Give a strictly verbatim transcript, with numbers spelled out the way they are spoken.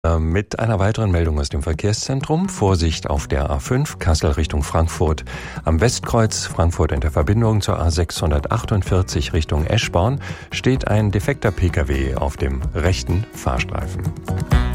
Mit einer weiteren Meldung aus dem Verkehrszentrum. Vorsicht auf der A fünf, Kassel Richtung Frankfurt. Am Westkreuz Frankfurt in der Verbindung zur A sechshundertachtundvierzig Richtung Eschborn steht ein defekter Pkw auf dem rechten Fahrstreifen.